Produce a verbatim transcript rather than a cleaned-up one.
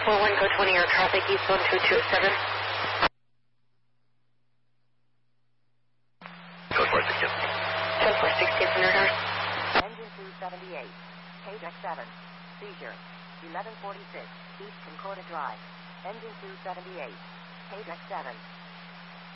four one, go twenty air traffic, east one two two seven. Go four sixteen. ten four sixteen, one hundred. Engine two seventy-eight, K J seven, seizure, eleven forty-six, East Concordia Drive. Engine two seventy-eight, K J seven.